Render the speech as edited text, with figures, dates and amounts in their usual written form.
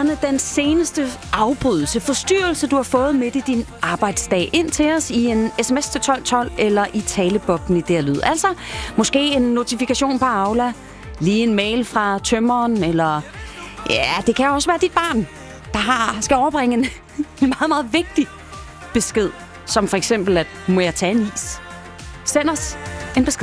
gerne den seneste afbrydelse, forstyrrelse, du har fået midt i din arbejdsdag, ind til os i en sms til 1212 eller i talebobben i det lyd. Altså, måske en notifikation på Aula, lige en mail fra tømmeren, eller ja, det kan også være dit barn, der skal overbringe en meget, meget vigtig besked, som for eksempel, at må jeg tage en is? Send os en besked.